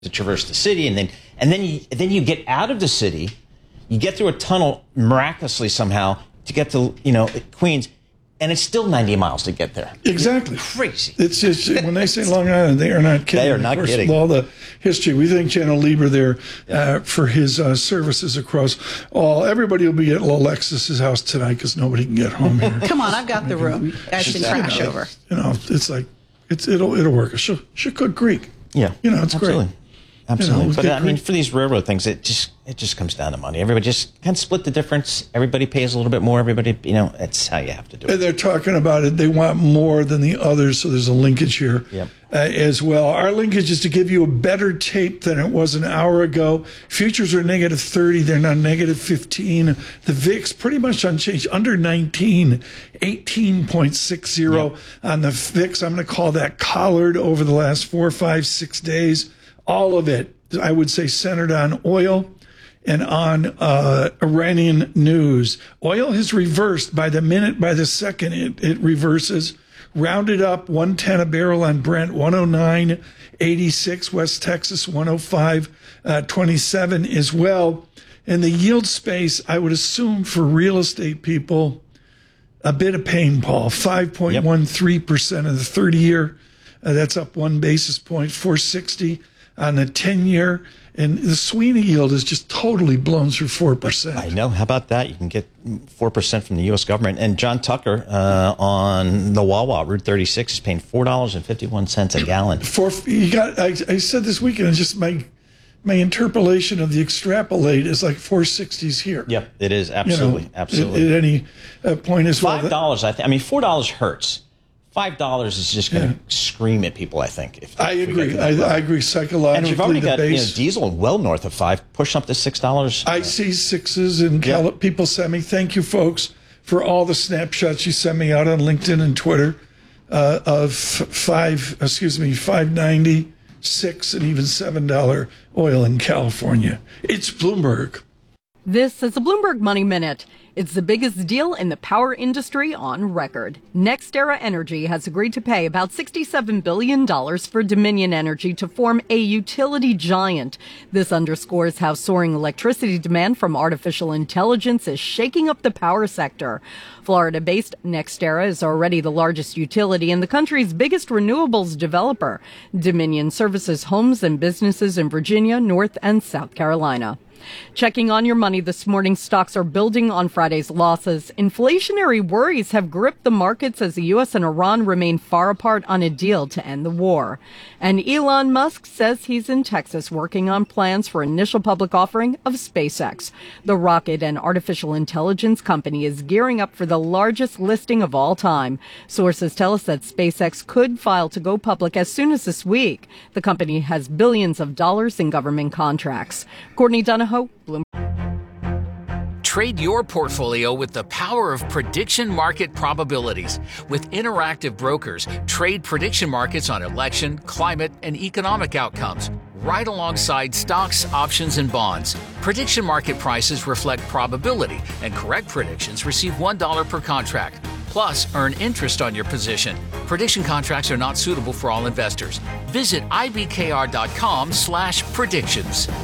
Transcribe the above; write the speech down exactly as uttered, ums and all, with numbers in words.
to traverse the city, and then and then you then you get out of the city, you get through a tunnel miraculously somehow to get to you know Queens, and it's still ninety miles to get there. Exactly, it's crazy. It's just when they say Long Island, they are not kidding. They are not of course, kidding. With all the history, we thank General Lieber there uh, for his uh, services across all. Everybody will be at Alexis's house tonight because nobody can get home here. Come on, I've got the room. Guys can crash you know, over. You know, it's like it's it'll it'll work. Chillicothe Creek. Yeah, you know, it's absolutely. great. Absolutely. You know, but I mean, for these railroad things, it just it just comes down to money. Everybody just can split the difference. Everybody pays a little bit more. Everybody, you know, it's how you have to do it. And they're talking about it. They want more than the others, so there's a linkage here yep. uh, as well. Our linkage is to give you a better tape than it was an hour ago. Futures are negative thirty. They're now negative fifteen. The V I X pretty much unchanged, under nineteen, eighteen point six zero yep. on the V I X. I'm going to call that collared over the last four, five, six days. All of it, I would say, centered on oil and on uh, Iranian news. Oil has reversed by the minute, by the second, it, it reverses. Rounded up, one ten a barrel on Brent, one oh nine eighty-six, West Texas, one oh five twenty-seven as well. In the yield space, I would assume for real estate people, a bit of pain, Paul. five point one three percent of the thirty-year. Uh, that's up one basis point, four sixty on the ten-year. And the Sweeney yield is just totally blown through four percent. I know. How about that? You can get four percent from the U S government. And John Tucker uh, on the Wawa, Route thirty-six, is paying four dollars and fifty-one cents a gallon. For, you got, I, I said this weekend, it's just my my interpolation of the extrapolate is like four sixties here. Yep, it is. Absolutely. You know, absolutely. At, at any uh, point as well. five dollars, I think. I mean, four dollars hurts. Five dollars is just going to yeah. scream at people, I think. If I agree. I, I agree psychologically. And we've already got you know, base, diesel well north of five, push up to six dollars. I see sixes and yeah. Cal- people send me. Thank you, folks, for all the snapshots you send me out on LinkedIn and Twitter uh, of five, excuse me, five ninety, six, and even seven dollar oil in California. It's Bloomberg. This is a Bloomberg Money Minute. It's the biggest deal in the power industry on record. NextEra Energy has agreed to pay about sixty-seven billion dollars for Dominion Energy to form a utility giant. This underscores how soaring electricity demand from artificial intelligence is shaking up the power sector. Florida-based NextEra is already the largest utility and the country's biggest renewables developer. Dominion services homes and businesses in Virginia, North and South Carolina. Checking on your money this morning, stocks are building on Friday's losses. Inflationary worries have gripped the markets as the U S and Iran remain far apart on a deal to end the war. And Elon Musk says he's in Texas working on plans for initial public offering of SpaceX. The rocket and artificial intelligence company is gearing up for the largest listing of all time. Sources tell us that SpaceX could file to go public as soon as this week. The company has billions of dollars in government contracts. Courtney Donahoe, Bloomberg. Trade your portfolio with the power of prediction market probabilities. With Interactive Brokers, trade prediction markets on election, climate, and economic outcomes, right alongside stocks, options, and bonds. Prediction market prices reflect probability, and correct predictions receive one dollar per contract. Plus, earn interest on your position. Prediction contracts are not suitable for all investors. Visit I B K R dot com slash predictions.